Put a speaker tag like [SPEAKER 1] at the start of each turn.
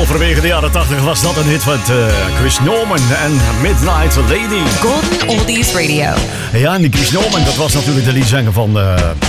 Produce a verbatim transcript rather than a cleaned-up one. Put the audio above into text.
[SPEAKER 1] Halverwege de jaren tachtig was dat een hit van uh, Chris Norman en Midnight Lady.
[SPEAKER 2] Golden Oldies Radio.
[SPEAKER 1] Ja, en die Chris Norman, dat was natuurlijk de liedzanger van uh,